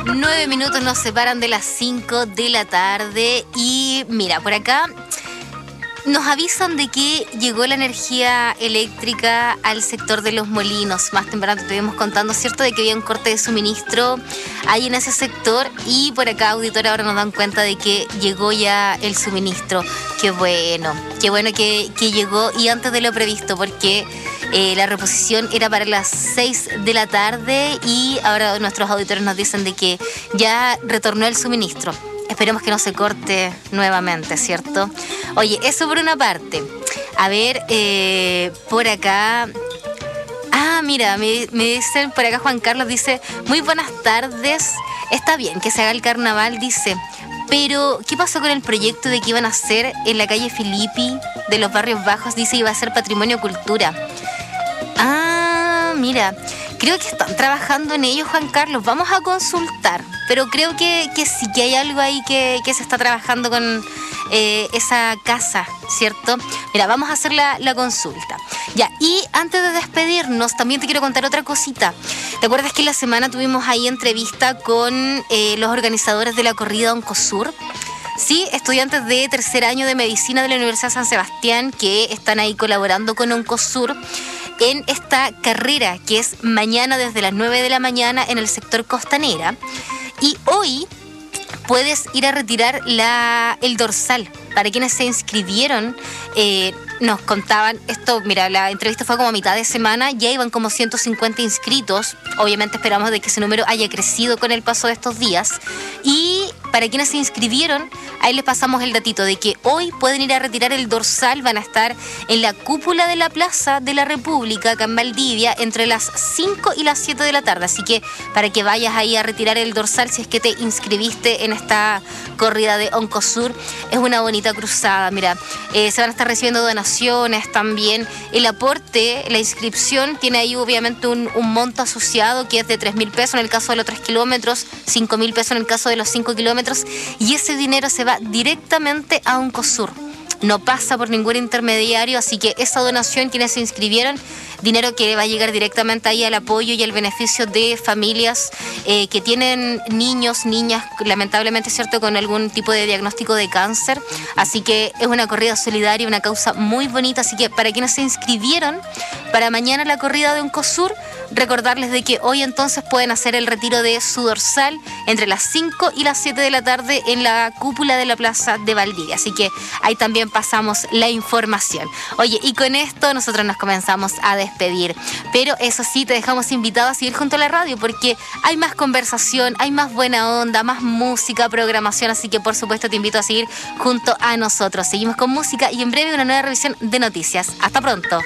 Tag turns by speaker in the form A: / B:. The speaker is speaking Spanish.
A: 9 minutos nos separan de las 5 de la tarde y mira, por acá nos avisan de que llegó la energía eléctrica al sector de Los Molinos. Más temprano te estuvimos contando, ¿cierto?, de que había un corte de suministro ahí en ese sector y por acá, auditor, ahora nos dan cuenta de que llegó ya el suministro. Qué bueno que llegó y antes de lo previsto, porque la reposición era para las 6 de la tarde y ahora nuestros auditores nos dicen de que ya retornó el suministro. Esperemos que no se corte nuevamente, ¿cierto? Oye, eso por una parte. A ver, por acá... mira, me dicen por acá, Juan Carlos dice, muy buenas tardes. Está bien que se haga el carnaval, dice, pero ¿qué pasó con el proyecto de que iban a hacer en la calle Filippi de los Barrios Bajos? Dice, iba a ser Patrimonio Cultura. Mira, creo que están trabajando en ello, Juan Carlos. Vamos a consultar, pero creo que sí, que hay algo ahí que se está trabajando con esa casa, ¿cierto? Mira, vamos a hacer la consulta. Ya, y antes de despedirnos, también te quiero contar otra cosita. ¿Te acuerdas que en la semana tuvimos ahí entrevista con los organizadores de la corrida Oncosur? Sí, estudiantes de tercer año de medicina de la Universidad de San Sebastián que están ahí colaborando con Oncosur en esta carrera que es mañana desde las 9 de la mañana en el sector Costanera. Y hoy puedes ir a retirar el dorsal. Para quienes se inscribieron, nos contaban esto, mira, la entrevista fue como a mitad de semana, ya iban como 150 inscritos. Obviamente esperamos de que ese número haya crecido con el paso de estos días. Y para quienes se inscribieron, ahí les pasamos el datito de que hoy pueden ir a retirar el dorsal. Van a estar en la cúpula de la Plaza de la República, acá en Valdivia, entre las 5 y las 7 de la tarde. Así que para que vayas ahí a retirar el dorsal, si es que te inscribiste en esta corrida de Oncosur, es una bonita cruzada. Mira, se van a estar recibiendo donaciones también. El aporte, la inscripción, tiene ahí obviamente un monto asociado que es de 3.000 pesos en el caso de los 3 kilómetros, 5.000 pesos en el caso de los 5 kilómetros, y ese dinero se va directamente a Oncosur. No pasa por ningún intermediario, así que esa donación, quienes se inscribieron, dinero que va a llegar directamente ahí al apoyo y al beneficio de familias que tienen niños, niñas, lamentablemente, ¿cierto?, con algún tipo de diagnóstico de cáncer. Así que es una corrida solidaria, una causa muy bonita. Así que para quienes se inscribieron para mañana la corrida de Oncosur, recordarles de que hoy entonces pueden hacer el retiro de su dorsal entre las 5 y las 7 de la tarde en la cúpula de la Plaza de Valdivia. Así que ahí también pasamos la información. Oye, y con esto nosotros nos comenzamos a despedir. Pero eso sí, te dejamos invitado a seguir junto a la radio porque hay más conversación, hay más buena onda, más música, programación. Así que por supuesto te invito a seguir junto a nosotros. Seguimos con música y en breve una nueva revisión de noticias. Hasta pronto.